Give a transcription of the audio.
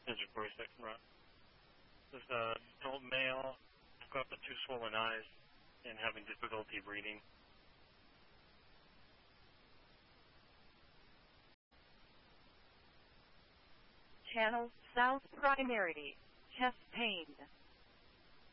This is Bruce that can run. This is an adult male, got the two swollen eyes and having difficulty breathing. Channel South Primary, chest pain.